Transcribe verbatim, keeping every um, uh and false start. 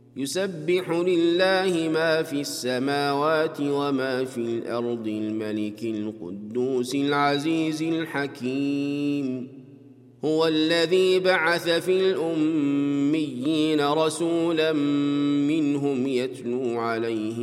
يسبح لله ما في السماوات وما في الأرض الملك القدوس العزيز الحكيم. هو الذي بعث في الأميين رسولا منهم يتلو عليهم